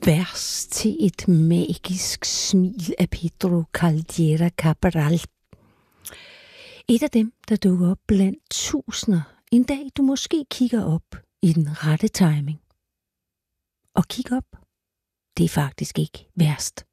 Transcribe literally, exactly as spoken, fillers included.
vers til et magisk smil af Pedro Caldera Cabral. Et af dem, der dukker op blandt tusinder, en dag du måske kigger op i den rette timing. Og kig op, det er faktisk ikke værst.